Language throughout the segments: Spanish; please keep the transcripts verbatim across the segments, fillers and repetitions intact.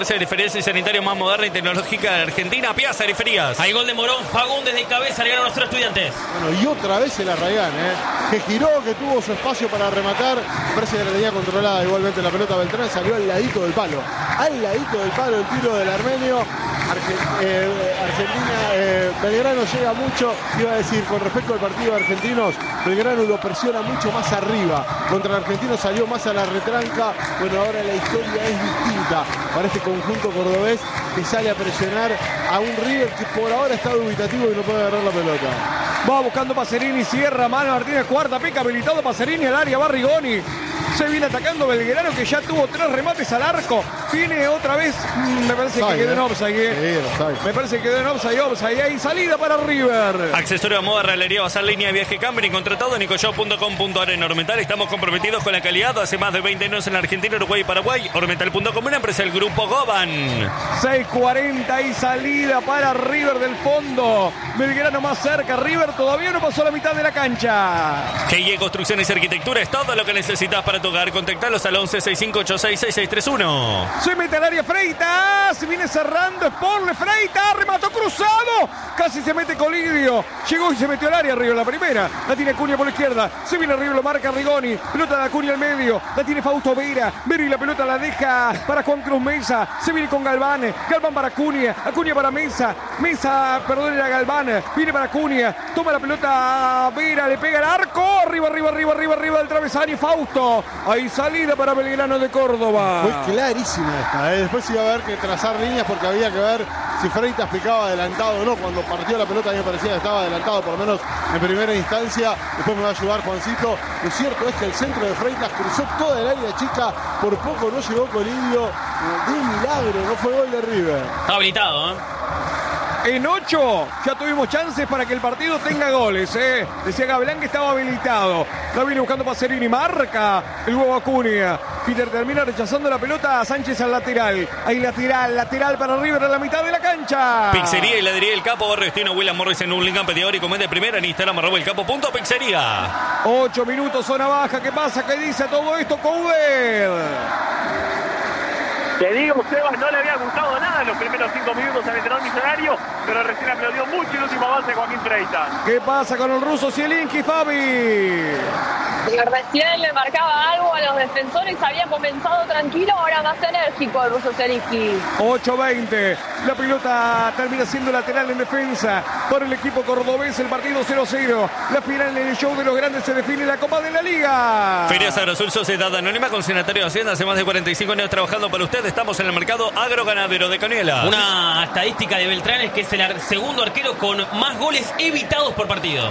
Periferías y sanitario más moderna y tecnológica de Argentina. Piazza Periferias. Hay gol de Morón, Fagún desde cabeza, le ganó a nuestros Estudiantes. Bueno, y otra vez el Arrayán, ¿eh? que giró, que tuvo su espacio para rematar. Parece que la tenía controlada igualmente la pelota. Beltrán salió al ladito del palo. Al ladito del palo el tiro del armenio. Arge- eh, Argentina, eh, Belgrano llega mucho, iba a decir, con respecto al partido de argentinos, Belgrano lo presiona mucho más arriba. Contra el argentino salió más a la retranca. Bueno, ahora la historia es distinta para este conjunto cordobés que sale a presionar a un River que por ahora está dubitativo y no puede agarrar la pelota. Va buscando Pacerini, cierra mano Martínez, cuarta, pica habilitado Pacerini al área, va Rigoni. Se viene atacando Belgrano, que ya tuvo tres remates al arco. Viene otra vez, mmm, me parece Offside, que quedó en eh. offside. Eh. Sí, offside. Me parece que quedó en offside, offside. Hay salida para River. Accesorio de moda, realería, basar, línea de viaje, camping, contratado en nicoshop punto com punto a r en Ormental. Estamos comprometidos con la calidad. Hace más de veinte años en la Argentina, Uruguay y Paraguay. Ormental punto com, una empresa del Grupo Goban. seis cuarenta y salida para River del fondo. Belgrano más cerca. River todavía no pasó la mitad de la cancha. G I E Construcciones y Arquitectura es todo lo que necesitas para tu hogar. Contactalos al once sesenta y cinco ochenta y seis sesenta y seis treinta y uno. Se mete al área Freitas. Se viene cerrando. Sporle Freitas. Remató cruzado. Casi se mete Colidio. Llegó y se metió al área River la primera. La tiene Acuña por la izquierda. Se viene River, lo marca Rigoni. Pelota de Acuña al medio. La tiene Fausto Vera. Vera y la pelota la deja para Juan Cruz Mesa. Se viene con Galván. Galván para Acuña. Acuña para Mesa. Mesa, perdón, era Galván. Viene para Acuña. Toma la pelota Vera. Le pega el arco. Arriba, arriba, arriba, arriba, arriba del travesaño. Fausto. Ahí salida para Belgrano de Córdoba. Fue clarísima esta, ¿eh? Después iba a haber que trazar líneas porque había que ver si Freitas picaba adelantado o no. Cuando partió la pelota a mí me parecía que estaba adelantado, por lo menos en primera instancia. Después me va a ayudar Juancito. Lo cierto es que el centro de Freitas cruzó toda el área chica. Por poco no llegó Colidio. De milagro, no fue gol de River. Está habilitado, ¿eh? En ocho ya tuvimos chances para que el partido tenga goles, ¿eh? Decía Gavilán que estaba habilitado. La viene buscando Pacerini, marca el huevo Acuña. Peter termina rechazando la pelota a Sánchez al lateral. Ahí lateral, lateral para River a la mitad de la cancha. Pizzería y heladería El Capo, Barrio Destino, William Morris en Urlingan, pedidor y comende primera en Instagram, arroba el capo punto pizzería. Ocho minutos, zona baja. ¿Qué pasa? ¿Qué dice todo esto, Coudet? Te digo, Sebas, no le había gustado nada en los primeros cinco minutos al veterano millonario, pero recién aplaudió mucho el último avance Joaquín Freitas. ¿Qué pasa con el ruso Zielinski, Fabi? Recién le marcaba algo a los defensores, había comenzado tranquilo, ahora más enérgico el ruso Zielinski. ocho veinte, la pelota termina siendo lateral en defensa por el equipo cordobés, el partido cero cero. La final en el show de los grandes se define la Copa de la Liga. Ferias Agrosul, Sociedad Anónima, consignatario de Hacienda, hace más de cuarenta y cinco años trabajando para ustedes. Estamos en el mercado agroganadero de Cañuelas. Una estadística de Beltrán es que es el ar- segundo arquero con más goles evitados por partido.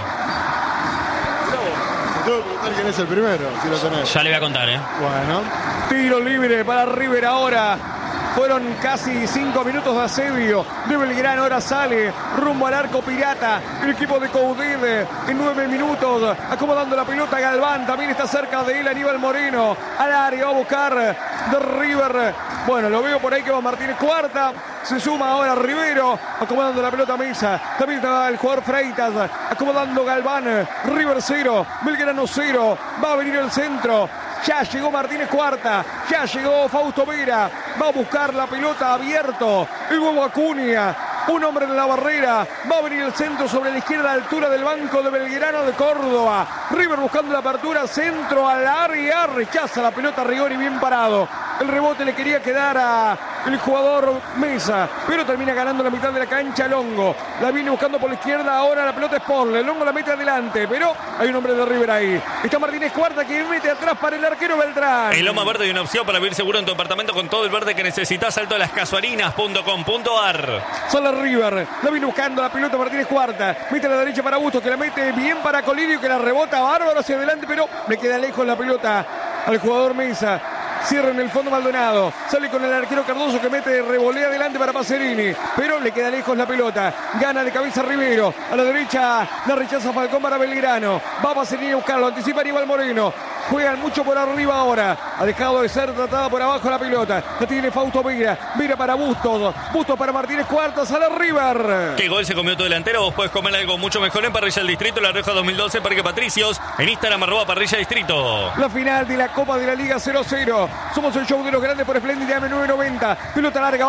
Te tengo que preguntar quién es el primero, si lo tenés. Ya le voy a contar, ¿eh? Bueno. Tiro libre para River ahora. Fueron casi cinco minutos de asedio de Belgrano. Ahora sale rumbo al arco pirata el equipo de Coudet en nueve minutos. Acomodando la pelota Galván. También está cerca de él Aníbal Moreno. Al área va a buscar de River. Bueno, lo veo por ahí que va Martínez. Cuarta. Se suma ahora Rivero. Acomodando la pelota a Mesa. También está el jugador Freitas. Acomodando Galván. River cero. Belgrano cero. Va a venir el centro. Ya llegó Martínez Cuarta, ya llegó Fausto Vera, va a buscar la pelota abierto, el huevo Acuña, un hombre en la barrera, va a venir el centro sobre la izquierda, altura del banco de Belgrano de Córdoba. River buscando la apertura, centro al área, rechaza la pelota Rigoni bien parado. El rebote le quería quedar a el jugador Mesa, pero termina ganando la mitad de la cancha Longo. La viene buscando por la izquierda, ahora la pelota es Sporle. Longo la mete adelante, pero hay un hombre de River ahí. Está Martínez Cuarta que mete atrás para el arquero Beltrán. En Loma Verde hay una opción para vivir seguro en tu apartamento con todo el verde que necesitas. Salto de las casuarinas punto com punto a r. Sale River, la viene buscando la pelota Martínez Cuarta. Mete a la derecha para Bustos, que la mete bien para Colidio, que la rebota bárbaro hacia adelante, pero le queda lejos la pelota al jugador Mesa. Cierra en el fondo Maldonado. Sale con el arquero Cardoso que mete revolea adelante para Pacerini. Pero le queda lejos la pelota. Gana de cabeza Rivero. A la derecha la rechaza Falcón para Belgrano. Va Pacerini a buscarlo. Anticipa Aníbal Moreno. Juegan mucho por arriba ahora. Ha dejado de ser tratada por abajo la pelota. La tiene Fausto Vera. Vera para Bustos. Bustos para Martínez Cuartas. A la River. ¿Qué gol se comió tu delantero? Vos podés comer algo mucho mejor en Parrilla del Distrito, La Rioja dos mil doce, Parque Patricios. En Instagram, arroba Parrilla Distrito. La final de la Copa de la Liga cero cero. Somos el show de los grandes por Splendid A M nueve noventa. Pelota larga.